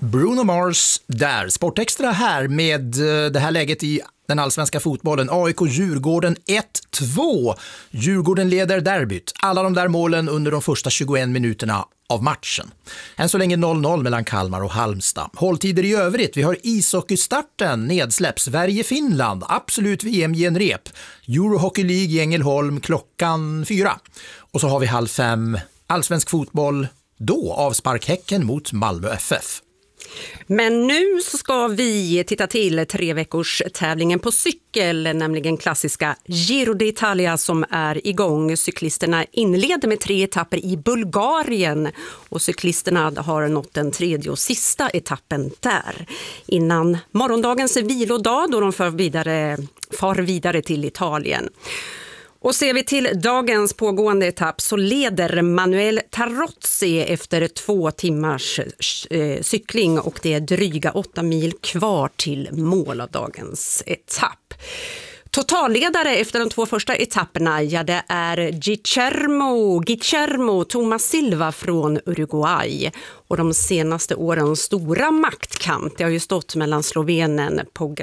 Bruno Mars där. Sportextra här med det här läget i den allsvenska fotbollen. AIK-Djurgården 1-2. Djurgården leder derbyt. Alla de där målen under de första 21 minuterna av matchen. Än så länge 0-0 mellan Kalmar och Halmstad. Hålltider i övrigt. Vi har ishockeystarten, nedsläpp, Sverige-Finland, absolut VM-genrep, Eurohockey League i Ängelholm klockan 4. Och så har vi 4:30 allsvensk fotboll, då avspark Häcken mot Malmö FF. Men nu så ska vi titta till 3 veckors tävlingen på cykel, nämligen klassiska Giro d'Italia som är igång. Cyklisterna inleder med 3 etapper i Bulgarien och cyklisterna har nått den 3:e och sista etappen där. Innan morgondagens vilodag då de far vidare till Italien. Och ser vi till dagens pågående etapp så leder Manuel Tarozzi efter 2 timmars cykling och det är dryga 8 mil kvar till mål av dagens etapp. Totalledare efter de 2 första etapperna, ja, det är Guillermo Thomas Silva från Uruguay. Och de senaste årens stora maktkamp, det har ju stått mellan slovenen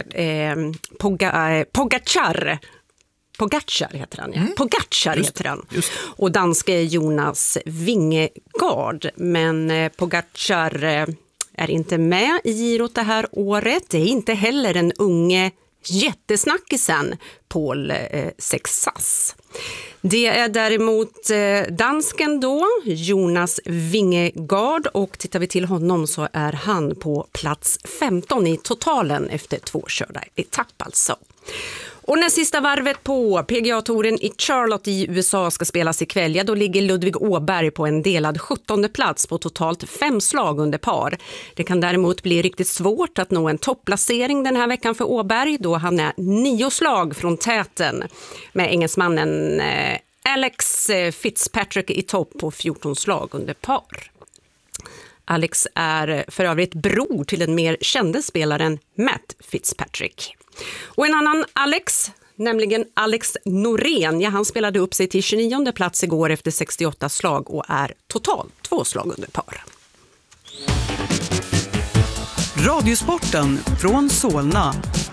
Pogačar heter han, ja. Pogačar heter han. Och danske Jonas Vingegaard. Men Pogačar är inte med i Girot det här året. Det är inte heller den unge jättesnackisen Paul Sexas. Det är däremot dansken då, Jonas Vingegaard, och tittar vi till honom så är han på plats 15 i totalen efter 2 körda etapp alltså. Och när sista varvet på PGA-touren i Charlotte i USA ska spelas ikväll, ja, då ligger Ludvig Åberg på en delad 17:e plats på totalt 5 slag under par. Det kan däremot bli riktigt svårt att nå en topplacering den här veckan för Åberg då han är 9 slag från täten med engelsmannen Alex Fitzpatrick i topp på 14 slag under par. Alex är för övrigt bror till den mer kände spelaren Matt Fitzpatrick. Och en annan Alex, nämligen Alex Norén, ja, han spelade upp sig till 29:e plats igår efter 68 slag och är totalt 2 slag under par. Radiosporten från Solna.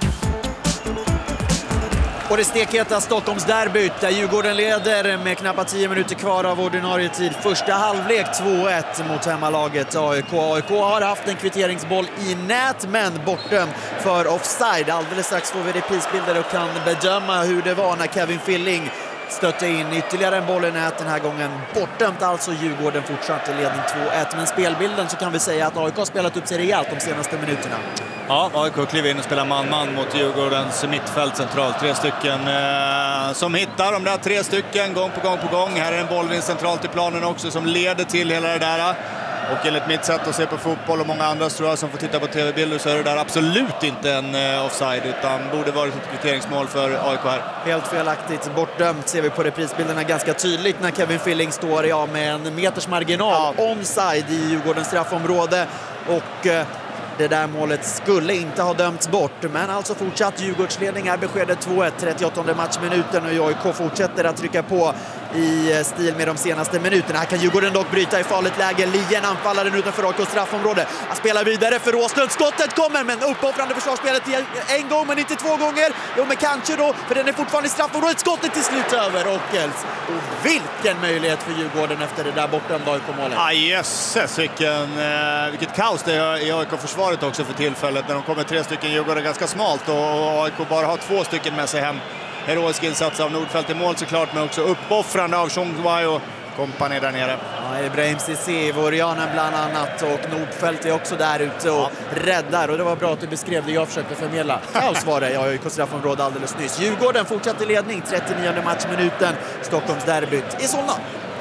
Och det stekheta Stockholmsderbyt där Djurgården leder med knappt 10 minuter kvar av ordinarie tid. Första halvlek 2-1 mot hemmalaget AIK. AIK har haft en kvitteringsboll i nät men bortdömd för offside. Alldeles strax får vi reprisbilder och kan bedöma hur det var när Kevin Filling stötte in ytterligare en boll i nät den här gången. Bortdömt alltså, Djurgården fortsatt i ledning 2-1. Men spelbilden så kan vi säga att AIK har spelat upp sig rejält de senaste minuterna. Ja, AIK kliver in och spelar man-man mot Djurgårdens mittfält centralt. 3 stycken som hittar de där 3 stycken gång på gång. Här är en bollvinst centralt i planen också som leder till hela det där. Och enligt mitt sätt att se på fotboll och många andra tror jag som får titta på tv-bilder så är det där absolut inte en offside utan borde varit ett kvitteringsmål för AIK här. Helt felaktigt bortdömt ser vi på reprisbilderna ganska tydligt när Kevin Filling står med en meters marginal onside i Djurgårdens straffområde och det där målet skulle inte ha dömts bort, men alltså fortsatt Djurgårdsledning är beskedet 2-1, 38:e matchminuten och AIK fortsätter att trycka på i stil med de senaste minuterna. Här kan Djurgården dock bryta i farligt läge. Lien anfallaren utanför AIKs straffområde. Han spelar vidare för Åslund. Skottet kommer, men uppoffrande försvarsspelet en gång men inte 2 gånger. Jo, men kanske då, för den är fortfarande i straffområdet. Skottet till slut över Ockels. Och vilken möjlighet för Djurgården efter det där bortdömda AIK-målet. Ah, jösses, vilket kaos det är i AIK-försvaret också för tillfället. När de kommer 3 stycken Djurgården ganska smalt och AIK bara har 2 stycken med sig hem. Heroisk insats av Nordfeldt i mål såklart, men också uppoffrande av Chongwai och kompani där nere. Ja, Ibrahim Cissé, Vorianen bland annat, och Nordfeldt är också där ute och räddar. Och det var bra att du beskrev det jag försökte förmedla. Kaos var det i AIKs straffområde alldeles nyss. Djurgården fortsatte ledning, 39:e matchminuten. Stockholmsderbyt i Solna.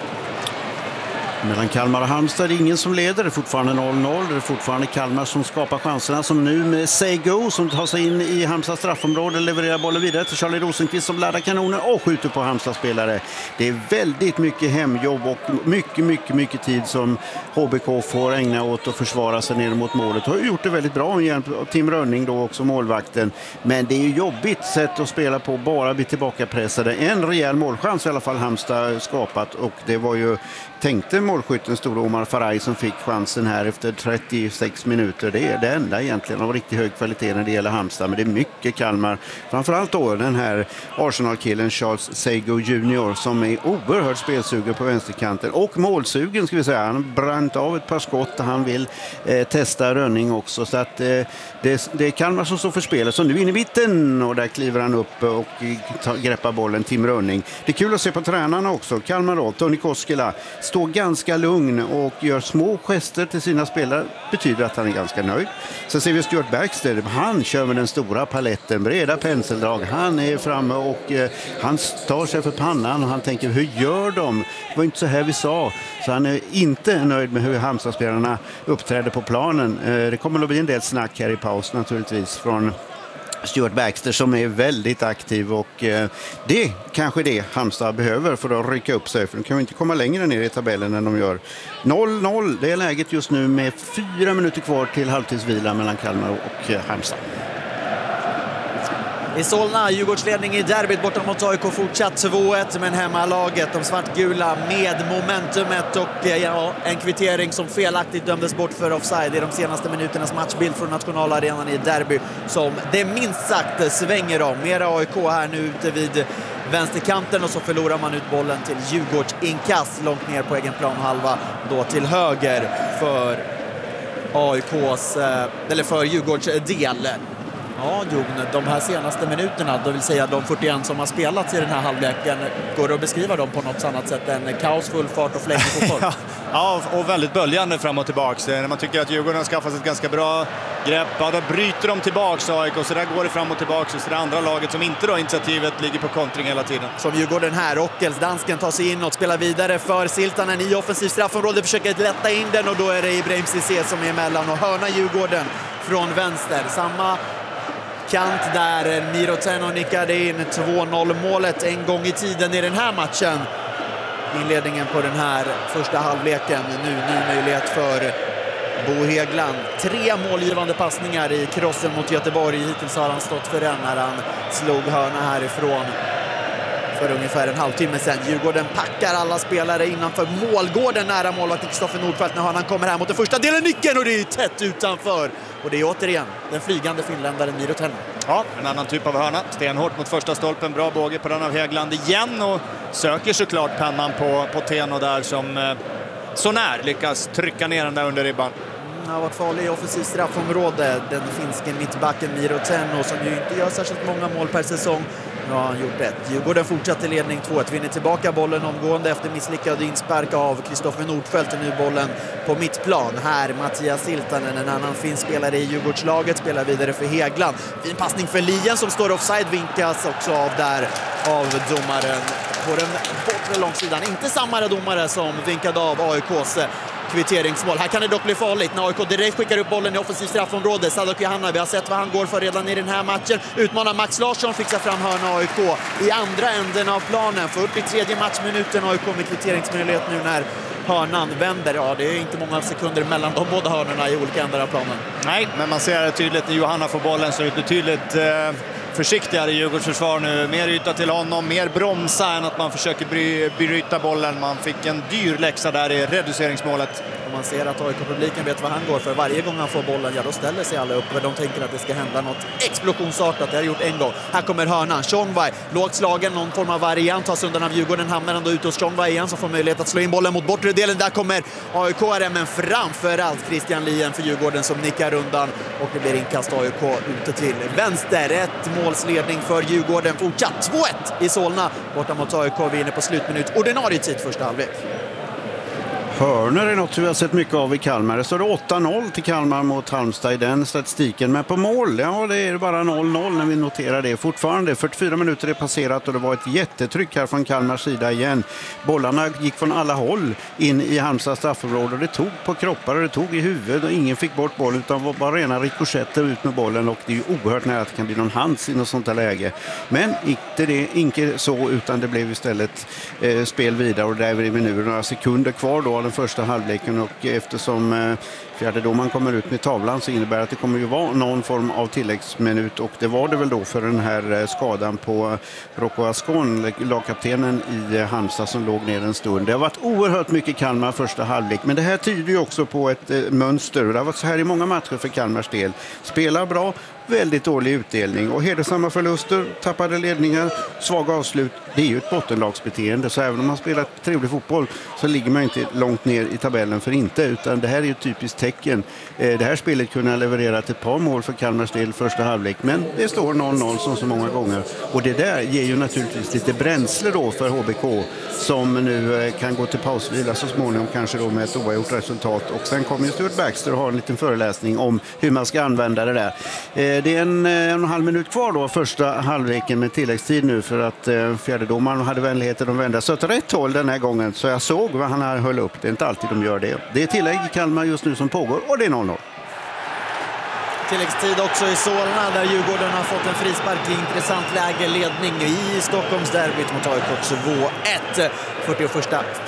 Mellan Kalmar och Halmstad är det ingen som leder. Det är fortfarande 0-0. Det är fortfarande Kalmar som skapar chanserna. Som nu med Say Go som tar sig in i Halmstads straffområde. Levererar bollen vidare till Charlie Rosenqvist som laddar kanonen och skjuter på Halmstads spelare. Det är väldigt mycket hemjobb och mycket tid som HBK får ägna åt att försvara sig ner mot målet. Har gjort det väldigt bra med hjälp av Tim Rönning då också, målvakten. Men det är ju jobbigt sätt att spela på, bara bli tillbaka pressade. En rejäl målchans i alla fall Halmstad skapat, och det var ju tänkte målskytten stora Omar Faraj som fick chansen här efter 36 minuter. Det är det enda egentligen av riktigt hög kvalitet när det gäller Halmstad, men det är mycket Kalmar. Framförallt då den här Arsenal-killen Charles Seigo Jr. som är oerhört spelsugen på vänsterkanten och målsugen ska vi säga. Han brant av ett par skott och han vill testa Rönning också, så att det är Kalmar som står för spelet. Så nu in i mitten och där kliver han upp och greppar bollen Tim Rönning. Det är kul att se på tränarna också. Kalmar då, Toni Koskela står ganska lugn och gör små gester till sina spelare. Betyder att han är ganska nöjd. Så ser vi Stuart Baxter. Han kör med den stora paletten, breda penseldrag. Han är framme och han tar sig för pannan och han tänker, hur gör de? Det var inte så här vi sa. Så han är inte nöjd med hur Halmstad-spelarna uppträder på planen. Det kommer att bli en del snack här i paus naturligtvis från Stuart Baxter som är väldigt aktiv, och det kanske det Halmstad behöver för att rycka upp sig, för de kan ju inte komma längre ner i tabellen än de gör. 0-0, det är läget just nu med 4 minuter kvar till halvtidsvila mellan Kalmar och Halmstad. I Solna, Djurgårdsledning i derbyt borta mot AIK, fortsatt 2-1, men hemmalaget, de svartgula med momentumet och en kvittering som felaktigt dömdes bort för offside i de senaste minuternas matchbild från nationalarenan i derby som det minst sagt svänger om. Mera AIK här nu ute vid vänsterkanten och så förlorar man ut bollen till Djurgårds inkast långt ner på egen planhalva, då till höger för AIKs, eller för Djurgårds del. Ja, Jon, de här senaste minuterna, då vill säga de 41 som har spelat i den här halvleken, går det att beskriva dem på något annat sätt än kaos, full fart och flängning på fart? Ja, och väldigt böljande fram och tillbaks. När man tycker att Djurgården har skaffat ett ganska bra grepp, då bryter de tillbaks AIK, så där går det fram och tillbaks. Så det andra laget som inte då initiativet ligger på kontring hela tiden. Som Djurgården här, Ockels, dansken tar sig in och spelar vidare för Siltanen i offensiv straffområde, försöker lätta in den och då är det Ibrahim Cissé som är emellan och hörna Djurgården från vänster. Samma kant där Miroten och nickade in 2-0 målet en gång i tiden i den här matchen. Inledningen på den här första halvleken. Nu ny möjlighet för Bo Häggland. 3 målgivande passningar i krossen mot Göteborg. Hittills har han stått för den när han slog hörna härifrån för ungefär en halvtimme sedan. Djurgården packar alla spelare innanför målgården nära målvakt Kristoffer Nordfeldt när han kommer här mot den första delen nicken, och det är tätt utanför. Och det är återigen den flygande finländaren Miroten. Ja, en annan typ av hörna. Stenhårt mot första stolpen. Bra båge på den av Häggland igen, och söker såklart pennan på Teno där som så när lyckas trycka ner den där under ribban. Han har varit farlig i offensiv straffområde, den finske mittbacken Miroten, som ju inte gör särskilt många mål per säsong. Nu har han gjort ett. Djurgården fortsatte ledning 2-1, vinner tillbaka bollen omgående efter misslyckad inspark av Kristoffer Nordfeldt, och nu bollen på mittplan. Här Mattias Siltanen, en annan fin spelare i Djurgårdslaget, spelar vidare för Häggland. Fin passning för Lien som står offside, vinkas också av där av domaren på den bortre långsidan. Inte samma domare som vinkade av AIKs kvitteringsmål. Här kan det dock bli farligt när AIK direkt skickar upp bollen i offensiv straffområde. Sadok Johanna, vi har sett vad han går för redan i den här matchen. Utmanar Max Larsson, fixar fram hörna AIK i andra änden av planen. 43:e matchminuten, AIK med kvitteringsmöjlighet nu när hörnan vänder. Ja, det är inte många sekunder mellan de båda hörnorna i olika ändar av planen. Nej, men man ser tydligt när Johanna får bollen så är det betydligt försiktigare i Djurgårds försvar nu. Mer yta till honom, mer bromsa än att man försöker bryta bollen. Man fick en dyr läxa där i reduceringsmålet. Och man ser att AIK-publiken vet vad han går för. Varje gång han får bollen, ja då ställer sig alla upp. För de tänker att det ska hända något explosionsartat. Det har gjort en gång. Här kommer hörnan. Tjongvaj, lågt slagen, någon form av variant. Tas undan av Djurgården, hamnar ändå ut hos Tjongvaj igen som får möjlighet att slå in bollen mot bortre delen. Där kommer AIK-are, men framförallt Christian Lien för Djurgården som nickar undan. Och det blir inkast AIK ute till vänster. Ett målsledning för Djurgården. Fortsatt 2-1 i Solna. Borta mot AIK, vi är inne på slutminut. Ordinarie tid första halvlek. Hörner är något vi har sett mycket av i Kalmar. Det står 8-0 till Kalmar mot Halmstad i den statistiken. Men på mål, ja det är bara 0-0 när vi noterar det. Fortfarande 44 minuter är passerat och det var ett jättetryck här från Kalmars sida igen. Bollarna gick från alla håll in i Halmstads straffområde. Det tog på kroppar och det tog i huvudet och ingen fick bort bollen utan var bara rena rikoschetter ut med bollen. Och det är ju oerhört nära att det kan bli någon hands i något sånt här läge. Men inte så utan det blev istället spel vidare och där är vi nu några sekunder kvar då var den första halvleken, och eftersom fjärde domaren kommer ut med tavlan så innebär att det kommer ju vara någon form av tilläggsminut, och det var det väl då för den här skadan på Rocco Ascon, lagkaptenen i Halmstad, som låg ner en stund. Det har varit oerhört mycket Kalmar första halvlek, men det här tyder ju också på ett mönster. Det har varit så här i många matcher för Kalmars del. Spelar bra, väldigt dålig utdelning och hedersamma förluster, tappade ledningar, svaga avslut. Det är ju ett bottenlagsbeteende, så även om man spelar trevlig fotboll så ligger man inte långt ner i tabellen för inte, utan det här är ju ett typiskt tecken. Det här spelet kunde ha levererat ett par mål för Kalmars del första halvlek, men det står 0-0 som så många gånger, och det där ger ju naturligtvis lite bränsle då för HBK, som nu kan gå till pausvila så småningom, kanske då med ett oavgjort resultat, och sen kommer ju Stuart Baxter och har en liten föreläsning om hur man ska använda det där. Det är en och en halv minut kvar då första halvleken med tilläggstid nu, för att fjärdedomaren hade vänligheten att vända sig åt rätt håll den här gången, så jag såg vad han höll upp. Det är inte alltid de gör det. Det är tillägg i Kalmar just nu som pågår, och det är 0-0. Tilläggstid också i Solna, där Djurgården har fått en frispark i intressant lägeledning i Stockholmsderbyt mot AIK 2-1. 46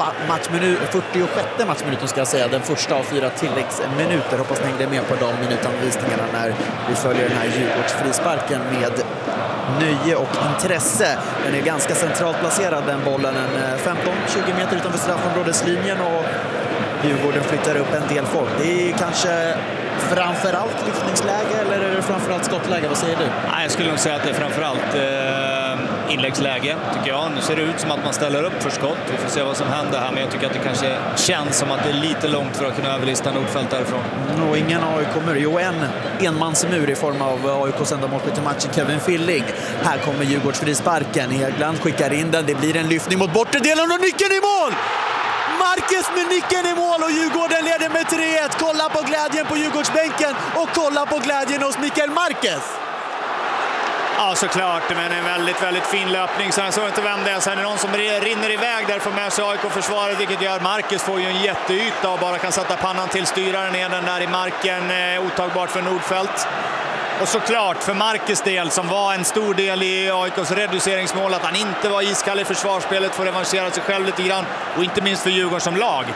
matchminuten ska jag säga, den första av 4 tilläggsminuter. Hoppas ni hängde med på de minutanvisningarna när vi följer den här Djurgårdsfrisparken med nöje och intresse. Den är ganska centralt placerad, den bollen, 15-20 meter utanför straffområdeslinjen, och Djurgården flyttar upp en del folk. Det är kanske framförallt lyftningsläge, eller är det framförallt skottläge? Vad säger du? Nej, jag skulle nog säga att det är framförallt inläggsläge, tycker jag. Nu ser det ut som att man ställer upp för skott. Vi får se vad som händer här, men jag tycker att det kanske känns som att det är lite långt för att kunna överlista Nordfeldt därifrån. Och ingen AIK-mur. Jo, en enmansmur i form av AIKs enda målskytt i matchen, Kevin Filling. Här kommer Djurgårdsfrisparken. Hegland skickar in den. Det blir en lyftning mot bortre delen och nicken i mål! Marcus med nicken i mål, och Djurgården leder med 3-1. Kolla på glädjen på Djurgårdsbänken och kolla på glädjen hos Mikael Marquez. Ja, såklart, men en väldigt, väldigt fin löpning. Så han såg inte vem det är. Sen är det någon som rinner iväg där, får med sig AIK-försvaret, vilket gör Marcus får ju en jätteyta och bara kan sätta pannan till, styraren ner den där i marken. Otagbart för Nordfeldt. Och såklart för Marcus del, som var en stor del i AIKs reduceringsmål, att han inte var iskall i försvarsspelet, får revanschera sig själv lite grann. Och inte minst för Djurgården som lag,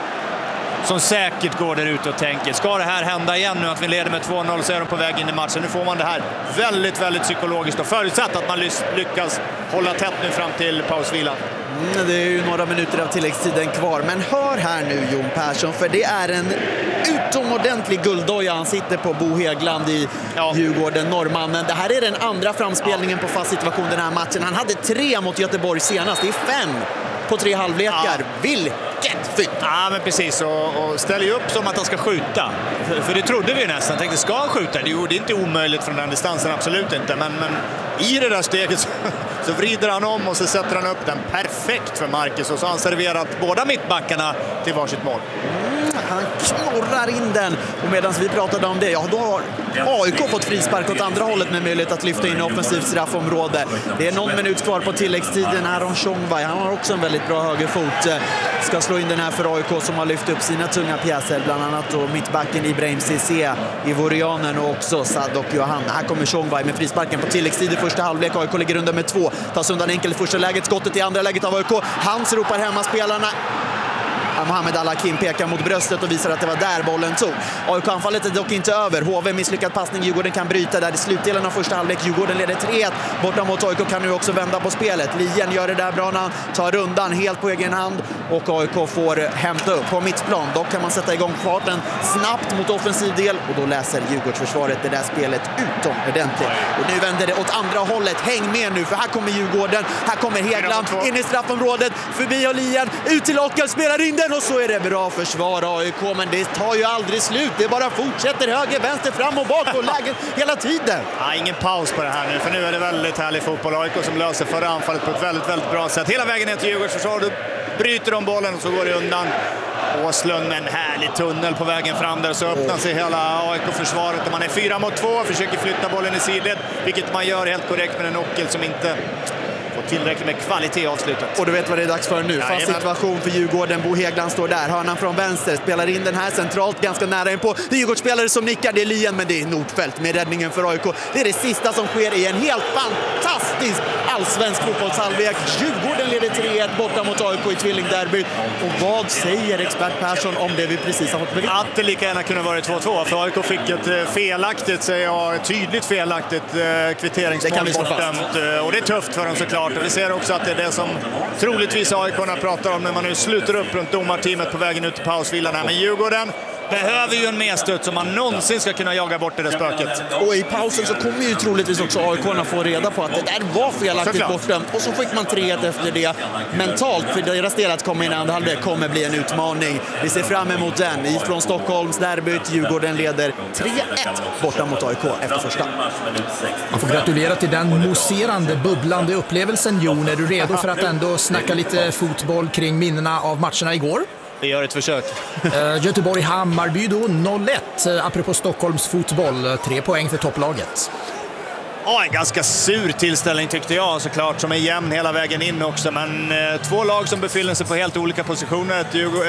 som säkert går där ute och tänker, ska det här hända igen nu att vi leder med 2-0, så är de på väg in i matchen. Nu får man det här väldigt, väldigt psykologiskt, och förutsatt att man lyckas hålla tätt nu fram till pausvilan. Det är ju några minuter av tilläggstiden kvar, men hör här nu Jon Persson, för det är en utomordentlig gulddoja han sitter på, Bo Hegland i Djurgården, norrmannen. Det här är den andra framspelningen på fast situation den här matchen. Han hade 3 mot Göteborg senast, det är 5 på 3 halvlekar. Vilket fynd! Ja, men precis, och ställer ju upp som att han ska skjuta. För det trodde vi nästan. Tänkte, ska han skjuta? Det är inte omöjligt från den distansen, absolut inte. Men i det där steget så vrider han om och så sätter han upp den perfekt för Marcus. Och så har han serverat båda mittbackarna till varsitt mål. Han knorrar in den, och medan vi pratade om det, då har AIK fått frispark åt andra hållet med möjlighet att lyfta in offensivt straffområde. Det är någon minut kvar på tilläggstiden. Aron Tjongvaj, han har också en väldigt bra högerfot, ska slå in den här för AIK, som har lyft upp sina tunga pjäser, bland annat då mittbacken Ibrahim Cissé, Ivorianen och också Sadok Johan. Här kommer Tjongvaj med frisparken på tilläggstid i första halvlek. AIK ligger under med 2, tas undan enkelt i första läget, skottet i andra läget av AIK. Hans ropar hemma spelarna. Mohamed Al-Hakim pekar mot bröstet och visar att det var där bollen tog. AIK-anfallet är dock inte över. HV misslyckad passning. Djurgården kan bryta där i slutdelen av första halvlek. Djurgården leder 3-1. Borta mot AIK kan nu också vända på spelet. Lien gör det där bra när han tar rundan helt på egen hand. Och AIK får hämta upp på mittplan. Dock kan man sätta igång farten snabbt mot offensiv del. Och då läser Djurgårdsförsvaret det där spelet utomordentligt. Och nu vänder det åt andra hållet. Häng med nu, för här kommer Djurgården. Här kommer Hegland in i straffområdet. Förbi Lien. Ut till Ockel. Spelar in den. Och så är det bra försvar AIK, men det tar ju aldrig slut. Det bara fortsätter höger, vänster, fram och bak och läget hela tiden. Ja, ingen paus på det här nu, för nu är det väldigt härlig fotboll. AIK som löser förra anfallet på ett väldigt, väldigt bra sätt. Hela vägen ner till Djurgårdsförsvar, då bryter de bollen och så går det undan. Åslund med en härlig tunnel på vägen fram där, så öppnar sig hela AIK-försvaret. Och man är 4 mot 2, försöker flytta bollen i sidled, vilket man gör helt korrekt med en Ockel som inte Får tillräckligt med kvalitet i avslutet. Och du vet vad det är dags för nu. Fast Jajamän. situation för Djurgården. Bo Häggland står där. Hörnan från vänster. Spelar in den här centralt, ganska nära in på. Det är Djurgårdsspelare som nickar. Det är Lien, men det är Nordfeldt med räddningen för AIK. Det är det sista som sker i en helt fantastisk allsvensk fotbollshalvlek. Djurgården leder 3-1 borta mot AIK i tvillingderbyt. Och vad säger expert Persson om det vi precis har fått bevittna? Att det lika gärna kunde varit 2-2. För AIK fick ett felaktigt, säger jag, tydligt felaktigt kvitteringsmål bortdömt. Och det är tufft för dem såklart. Och vi ser också att det är det som troligtvis AIK-arna pratar om när man nu sluter upp runt domarteamet på vägen ut till pausvillan här. Men Djurgården behöver ju en medstuds om man någonsin ska kunna jaga bort det där spöket. Och i pausen så kommer ju troligtvis också AIK-arna få reda på att det där var felaktigt bortdömt. Och så fick man 3-1 efter det. Mentalt, för deras del att komma in i andra halvlek kommer bli en utmaning. Vi ser fram emot den. Ifrån Stockholms derbyt. Djurgården leder 3-1 borta mot AIK efter första. Man får gratulera till den moserande, bubblande upplevelsen, Jon. Är du redo för att ändå snacka lite fotboll kring minnena av matcherna igår? Vi gör ett försök. Göteborg-Hammarby då 0-1. Apropå Stockholms fotboll, 3 poäng för topplaget. Ja, en ganska sur tillställning tyckte jag såklart, som är jämn hela vägen in också. Men två lag som befinner sig på helt olika positioner.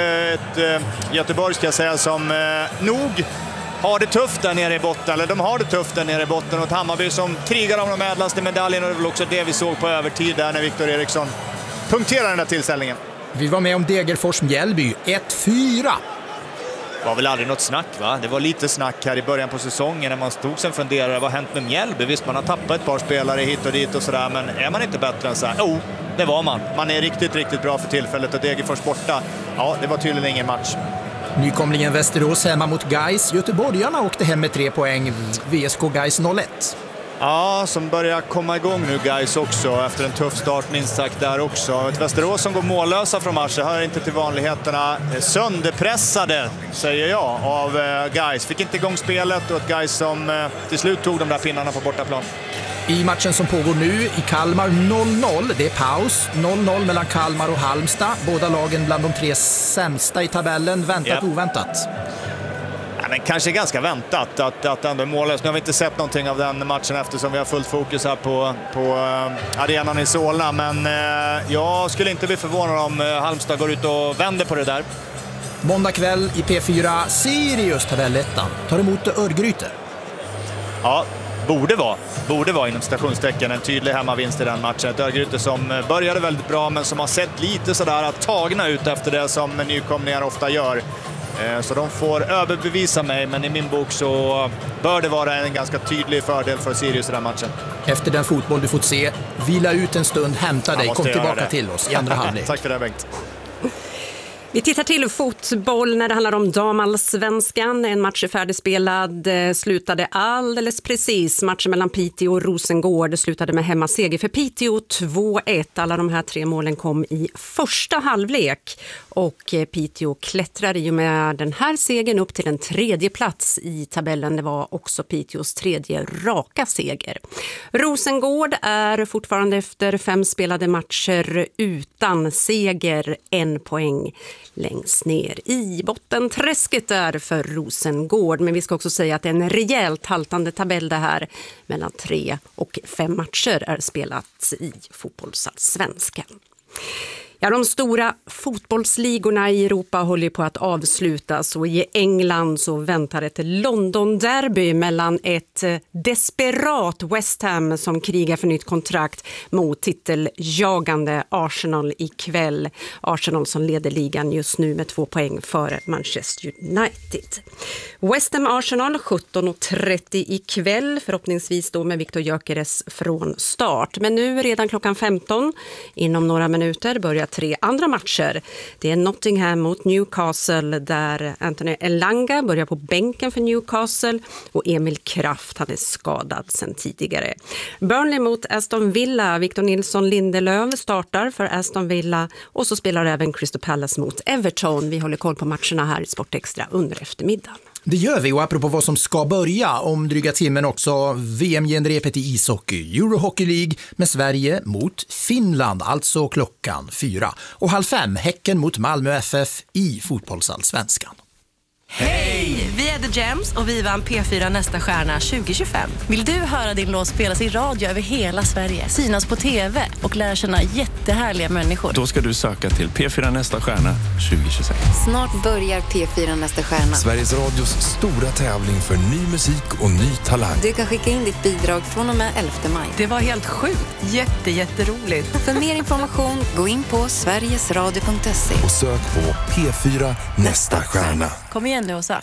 Ett Göteborg ska jag säga som nog har det tufft där nere i botten. Eller de har det tufft där nere i botten. Och ett Hammarby som krigar om de ädlaste medaljerna. Och det var också det vi såg på övertid där när Viktor Eriksson punkterar den där tillställningen. Vi var med om Degerfors-Mjällby 1-4. Det var väl aldrig något snack, va? Det var lite snack här i början på säsongen när man stod sen funderade, vad har hänt med Mjällby? Visst, man har tappat ett par spelare hit och dit och sådär, men är man inte bättre än så här? Jo, det var man. Man är riktigt, riktigt bra för tillfället och Degerfors borta. Ja, det var tydligen ingen match. Nykomlingen Västerås hemma mot Gais. Göteborgarna åkte hem med 3 poäng. VSK Gais 0-1. Ja, som börjar komma igång nu Gais också efter en tuff start minst sagt där också. Ett Västerås som går mållösa från matchen, hör inte till vanligheterna. Sönderpressade, säger jag, av Gais. Fick inte igång spelet och ett Gais som till slut tog de där pinnarna på bortaplan. I matchen som pågår nu i Kalmar 0-0, det är paus. 0-0 mellan Kalmar och Halmstad. Båda lagen bland de 3 sämsta i tabellen. Väntat, oväntat. Ja, men kanske ganska väntat att ändå är mållös. Nu har vi inte sett någonting av den matchen eftersom vi har fullt fokus här på arenan i Solna. Men jag skulle inte bli förvånad om Halmstad går ut och vänder på det där. Måndag kväll i P4, Sirius tabellettan tar emot Örgryte. Ja, borde vara inom stationstecken en tydlig hemmavinst i den matchen. Ett Örgryte som började väldigt bra men som har sett lite sådär att tagna ut efter det som nykomlingar ofta gör. Så de får överbevisa mig, men i min bok så bör det vara en ganska tydlig fördel för Sirius i den matchen. Efter den fotboll du fått se, vila ut en stund, hämta dig, kom tillbaka till oss i andra halvlek. Tack för det, Bengt. Vi tittar till fotboll när det handlar om damallsvenskan. En match är färdigspelad, slutade alldeles precis. Matchen mellan Piteå och Rosengård slutade med hemmaseger för Piteå 2-1. Alla de här 3 målen kom i första halvlek. Och Piteå klättrar i och med den här segern upp till en 3:e plats i tabellen. Det var också Piteås 3:e raka seger. Rosengård är fortfarande efter 5 spelade matcher utan seger, 1 poäng längst ner i bottenträsket där för Rosengård. Men vi ska också säga att det är en rejält haltande tabell det här. Mellan 3 och 5 matcher är spelat i fotbollsallsvenskan. Ja, de stora fotbollsligorna i Europa håller på att avslutas och i England så väntar ett London-derby mellan ett desperat West Ham som krigar för nytt kontrakt mot titeljagande Arsenal ikväll. Arsenal som leder ligan just nu med 2 poäng före Manchester United. West Ham Arsenal 17:30 ikväll, förhoppningsvis då med Viktor Gyökeres från start. Men nu redan klockan 15, inom några minuter, börjar 3 andra matcher. Det är Nottingham mot Newcastle där Anthony Elanga börjar på bänken för Newcastle och Emil Kraft, han är skadad sedan tidigare. Burnley mot Aston Villa, Victor Nilsson Lindelöf startar för Aston Villa och så spelar även Crystal Palace mot Everton. Vi håller koll på matcherna här i Sportextra under eftermiddagen. Det gör vi, och apropå vad som ska börja om dryga timmen också VM-genrepet i ishockey, Eurohockey League med Sverige mot Finland, alltså klockan 4. Och 4:30 Häcken mot Malmö FF i fotbollsallsvenskan. Hej! Vi är The Gems och vi vann P4 Nästa stjärna 2025. Vill du höra din låt spelas i radio över hela Sverige, synas på TV och lära känna jättehärliga människor? Då ska du söka till P4 Nästa stjärna 2026. Snart börjar P4 Nästa stjärna. Sveriges Radios stora tävling för ny musik och ny talang. Du kan skicka in ditt bidrag från och med 11 maj. Det var helt sjukt. Jätteroligt. För mer information, gå in på sverigesradio.se. Och sök på P4 Nästa stjärna. Kom igen nu och sök.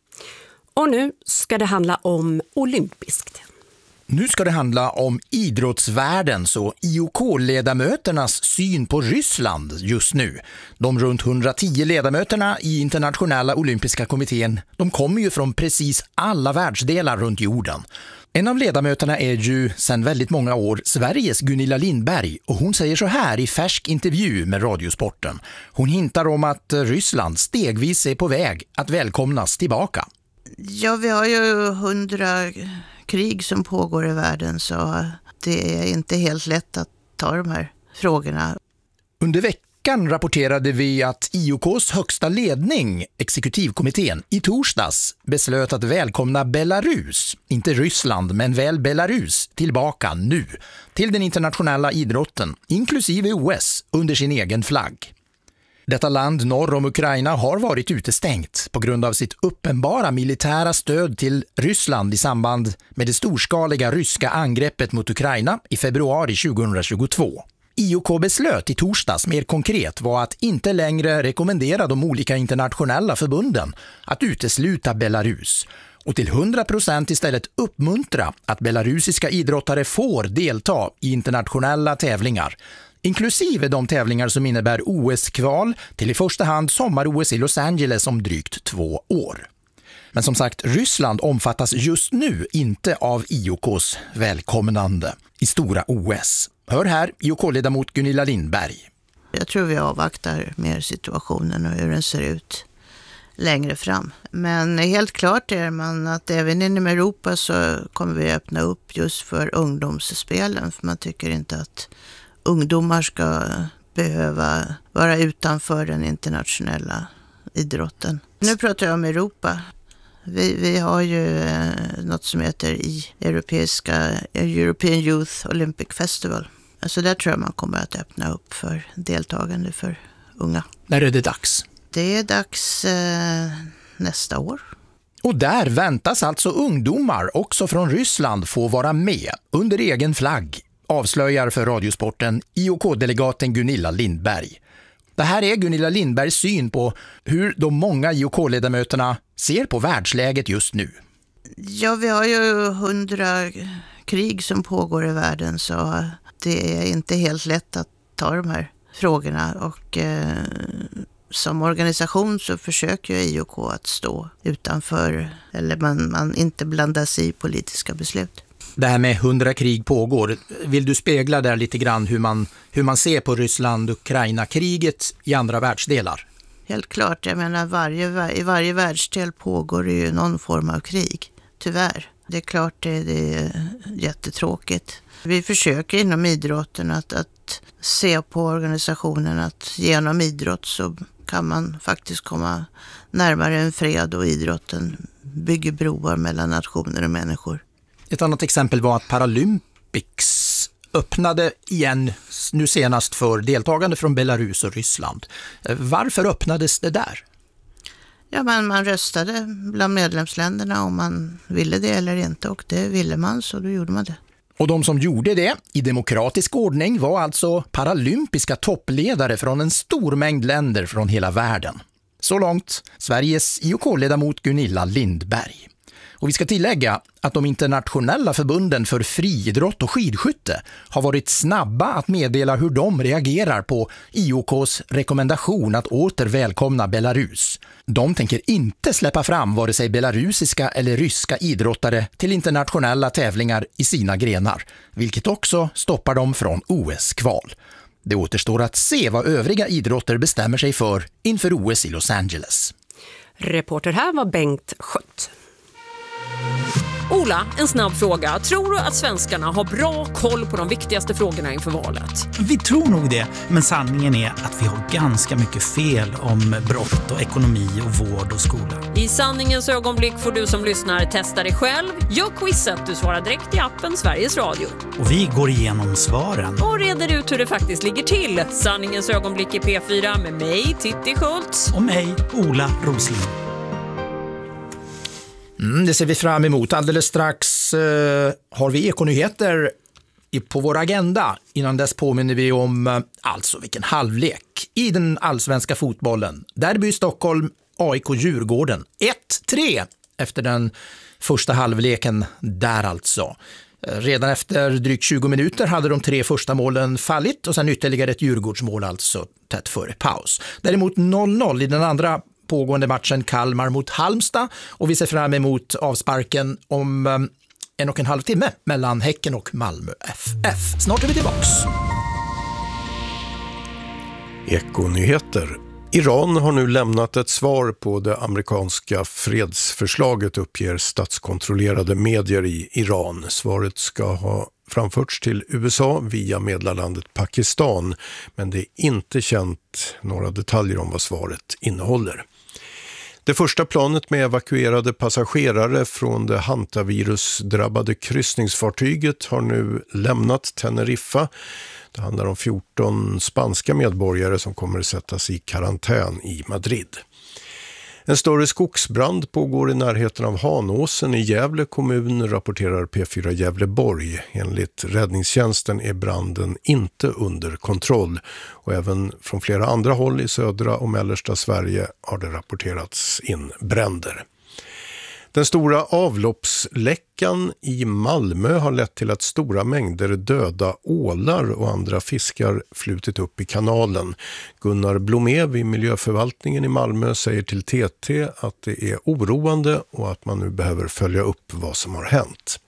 Och nu ska det handla om olympiskt. Nu ska det handla om idrottsvärldens och IOK-ledamöternas syn på Ryssland just nu. De runt 110 ledamöterna i internationella olympiska kommittén, de kommer ju från precis alla världsdelar runt jorden. En av ledamöterna är ju sedan väldigt många år Sveriges Gunilla Lindberg, och hon säger så här i färsk intervju med Radiosporten. Hon hintar om att Ryssland stegvis är på väg att välkomnas tillbaka. Ja, vi har ju 100 krig som pågår i världen, så det är inte helt lätt att ta de här frågorna. Under veckan rapporterade vi att IOKs högsta ledning, exekutivkommittén, i torsdags beslöt att välkomna Belarus, inte Ryssland men väl Belarus, tillbaka nu till den internationella idrotten, inklusive OS, under sin egen flagg. Detta land norr om Ukraina har varit utestängt på grund av sitt uppenbara militära stöd till Ryssland i samband med det storskaliga ryska angreppet mot Ukraina i februari 2022. IOK beslöt i torsdags mer konkret var att inte längre rekommendera de olika internationella förbunden att utesluta Belarus och till 100% istället uppmuntra att belarusiska idrottare får delta i internationella tävlingar, inklusive de tävlingar som innebär OS-kval till i första hand sommar-OS i Los Angeles om drygt 2 år. Men som sagt, Ryssland omfattas just nu inte av IOKs välkomnande i stora OS. Hör här IOK-ledamot Gunilla Lindberg. Jag tror vi avvaktar mer situationen och hur den ser ut längre fram. Men helt klart är man att även inom Europa så kommer vi öppna upp just för ungdomsspelen. För man tycker inte att ungdomar ska behöva vara utanför den internationella idrotten. Nu pratar jag om Europa. Vi har ju något som heter European Youth Olympic Festival. Alltså där tror jag man kommer att öppna upp för deltagande för unga. När är det dags? Det är dags nästa år. Och där väntas alltså ungdomar också från Ryssland få vara med under egen flagg, avslöjar för Radiosporten IOK-delegaten Gunilla Lindberg. Det här är Gunilla Lindbergs syn på hur de många IOK-ledamöterna ser på världsläget just nu. Ja, vi har ju 100 krig som pågår i världen, så det är inte helt lätt att ta de här frågorna. Och som organisation så försöker ju IOK att stå utanför, eller man inte blandar sig i politiska beslut. Det här med 100 krig pågår. Vill du spegla där lite grann hur man ser på Ryssland-Ukraina-kriget i andra världsdelar? Helt klart, jag menar i varje världsdel pågår det ju någon form av krig, tyvärr. Det är klart det är jättetråkigt. Vi försöker inom idrotten att se på organisationen att genom idrott så kan man faktiskt komma närmare en fred, och idrotten bygger broar mellan nationer och människor. Ett annat exempel var att Paralympics öppnade igen nu senast för deltagande från Belarus och Ryssland. Varför öppnades det där? Ja, man röstade bland medlemsländerna om man ville det eller inte, och det ville man, så då gjorde man det. Och de som gjorde det i demokratisk ordning var alltså paralympiska toppledare från en stor mängd länder från hela världen. Så långt Sveriges IOK-ledamot Gunilla Lindberg. Och vi ska tillägga att de internationella förbunden för friidrott och skidskytte har varit snabba att meddela hur de reagerar på IOKs rekommendation att åter välkomna Belarus. De tänker inte släppa fram vare sig belarusiska eller ryska idrottare till internationella tävlingar i sina grenar, vilket också stoppar dem från OS-kval. Det återstår att se vad övriga idrotter bestämmer sig för inför OS i Los Angeles. Reporter här var Bengt Schött. Ola, en snabb fråga. Tror du att svenskarna har bra koll på de viktigaste frågorna inför valet? Vi tror nog det, men sanningen är att vi har ganska mycket fel om brott och ekonomi och vård och skola. I sanningens ögonblick får du som lyssnar testa dig själv. Gör quizet, du svarar direkt i appen Sveriges Radio. Och vi går igenom svaren. Och reder ut hur det faktiskt ligger till. Sanningens ögonblick i P4 med mig, Titti Schultz. Och mig, Ola Rosling. Det ser vi fram emot. Alldeles strax har vi ekonyheter på vår agenda. Innan dess påminner vi om alltså vilken halvlek i den allsvenska fotbollen. Derby Stockholm, AIK Djurgården 1-3 efter den första halvleken där alltså. Redan efter drygt 20 minuter hade de 3 första målen fallit och sen ytterligare ett Djurgårdsmål alltså tätt före paus. Däremot 0-0 i den andra pågående matchen Kalmar mot Halmstad och vi ser fram emot avsparken om 1,5 timme mellan Häcken och Malmö FF. Snart är vi tillbaks. Ekonyheter. Iran har nu lämnat ett svar på det amerikanska fredsförslaget, uppger statskontrollerade medier i Iran. Svaret ska ha framförts till USA via medlarlandet Pakistan, men det är inte känt några detaljer om vad svaret innehåller. Det första planet med evakuerade passagerare från det hantavirusdrabbade kryssningsfartyget har nu lämnat Teneriffa. Det handlar om 14 spanska medborgare som kommer att sättas i karantän i Madrid. En större skogsbrand pågår i närheten av Hanåsen i Gävle kommun, rapporterar P4 Gävleborg. Enligt räddningstjänsten är branden inte under kontroll och även från flera andra håll i södra och mellersta Sverige har det rapporterats in bränder. Den stora avloppsläckan i Malmö har lett till att stora mängder döda ålar och andra fiskar flutit upp i kanalen. Gunnar Blomé vid miljöförvaltningen i Malmö säger till TT att det är oroande och att man nu behöver följa upp vad som har hänt.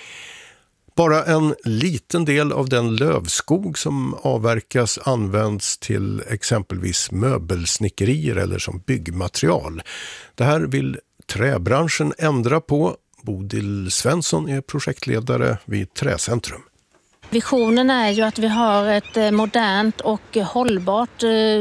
Bara en liten del av den lövskog som avverkas används till exempelvis möbelsnickerier eller som byggmaterial. Det här vill träbranschen ändra på. Bodil Svensson är projektledare vid Träcentrum. Visionen är ju att vi har ett modernt och hållbart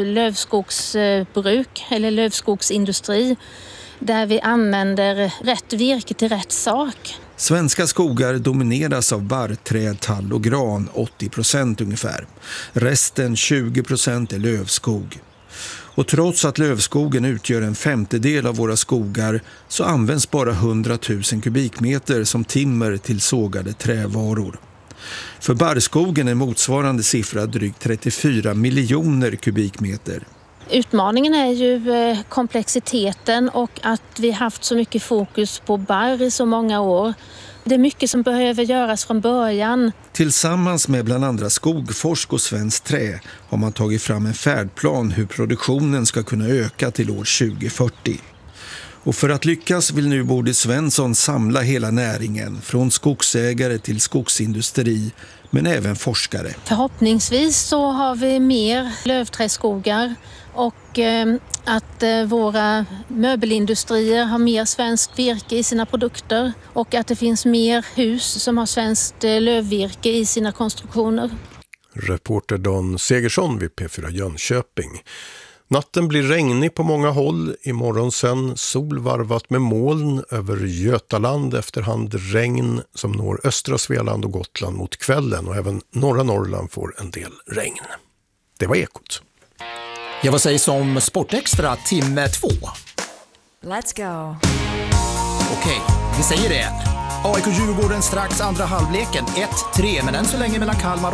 lövskogsbruk eller lövskogsindustri där vi använder rätt virke till rätt sak. Svenska skogar domineras av barrträd, tall och gran, 80% ungefär. Resten 20% är lövskog. Och trots att lövskogen utgör en 1/5 av våra skogar så används bara 100 000 kubikmeter som timmer till sågade trävaror. För barrskogen är motsvarande siffra drygt 34 miljoner kubikmeter. Utmaningen är ju komplexiteten och att vi haft så mycket fokus på barr i så många år. Det är mycket som behöver göras från början. Tillsammans med bland andra Skogforsk och Svenskt Trä har man tagit fram en färdplan hur produktionen ska kunna öka till år 2040. Och för att lyckas vill nu Bodil Svensson samla hela näringen, från skogsägare till skogsindustri, men även forskare. Förhoppningsvis så har vi mer lövträskogar och att våra möbelindustrier har mer svenskt virke i sina produkter och att det finns mer hus som har svenskt lövvirke i sina konstruktioner. Reporter Dan Segersson vid P4 Jönköping. Natten blir regnig på många håll. Imorgon sen sol varvat med moln över Götaland, efterhand regn som når östra Svealand och Gotland mot kvällen, och även norra Norrland får en del regn. Det var Ekot. Jag vad sägs om Sportextra timme 2? Let's go. Okej, vi säger det. AIK Djurgården strax andra halvleken 1-3, men än så länge mellan Kalmar